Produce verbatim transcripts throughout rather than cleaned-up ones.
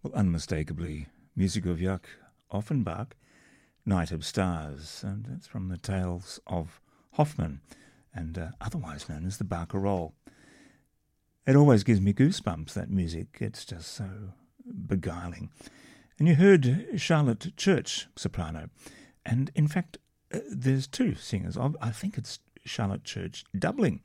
Well, unmistakably, music of Jörg Offenbach, Night of Stars, and that's from the Tales of Hoffmann, and uh, otherwise known as the Barcarolle. It always gives me goosebumps, that music. It's just so beguiling. And you heard Charlotte Church, soprano, and in fact, uh, there's two singers. I think it's Charlotte Church doubling,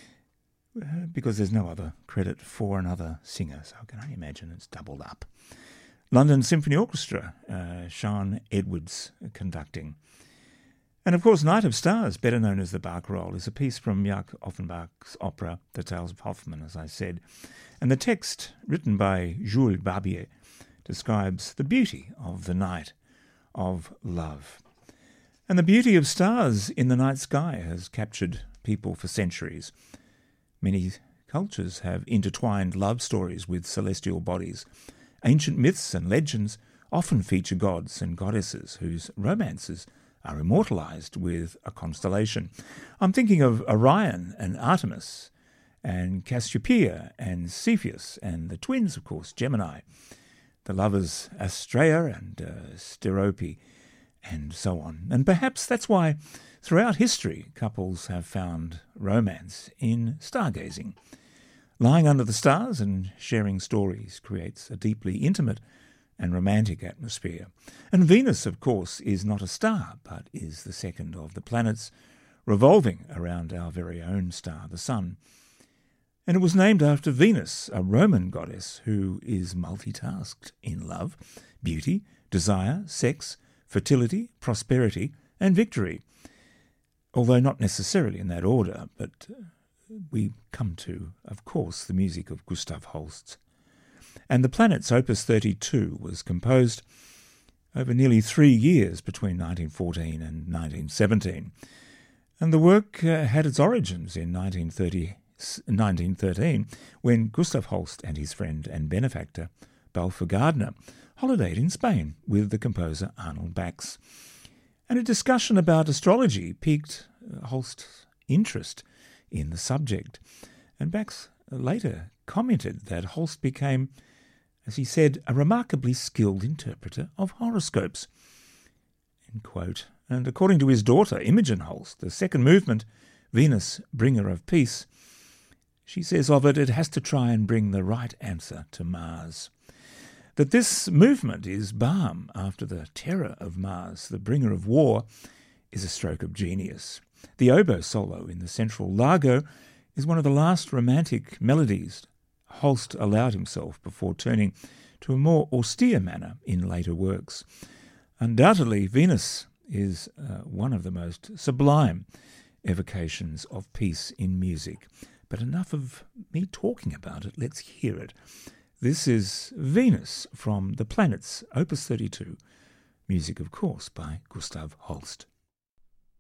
uh, because there's no other credit for another singer, so I can only imagine it's doubled up. London Symphony Orchestra, uh, Sean Edwards conducting. And of course, Night of Stars, better known as the Barcarolle, is a piece from Jörg Offenbach's opera, The Tales of Hoffmann, as I said. And the text, written by Jules Barbier, describes the beauty of the night of love. And the beauty of stars in the night sky has captured people for centuries. Many cultures have intertwined love stories with celestial bodies. Ancient myths and legends often feature gods and goddesses whose romances are immortalized with a constellation. I'm thinking of Orion and Artemis, and Cassiopeia and Cepheus, and the twins, of course, Gemini, the lovers Astraea and uh, Sterope, and so on. And perhaps that's why throughout history couples have found romance in stargazing. Lying under the stars and sharing stories creates a deeply intimate and romantic atmosphere. And Venus, of course, is not a star, but is the second of the planets revolving around our very own star, the Sun. And it was named after Venus, a Roman goddess who is multitasked in love, beauty, desire, sex, fertility, prosperity, and victory. Although not necessarily in that order, but we come to, of course, the music of Gustav Holst. And the Planets Opus thirty-two was composed over nearly three years between nineteen fourteen and nineteen seventeen. And the work uh, had its origins in nineteen thirteen, when Gustav Holst and his friend and benefactor, Balfour Gardner, holidayed in Spain with the composer Arnold Bax. And a discussion about astrology piqued Holst's interest in the subject. And Bax later commented that Holst became, as he said, a remarkably skilled interpreter of horoscopes. End quote. And according to his daughter, Imogen Holst, the second movement, Venus, Bringer of Peace, she says of it, it has to try and bring the right answer to Mars. That this movement is balm after the terror of Mars, the bringer of war, is a stroke of genius. The oboe solo in the central Largo is one of the last romantic melodies Holst allowed himself before turning to a more austere manner in later works. Undoubtedly, Venus is uh, one of the most sublime evocations of peace in music. But enough of me talking about it, let's hear it. This is Venus from The Planets, Opus thirty-two, music, of course, by Gustav Holst.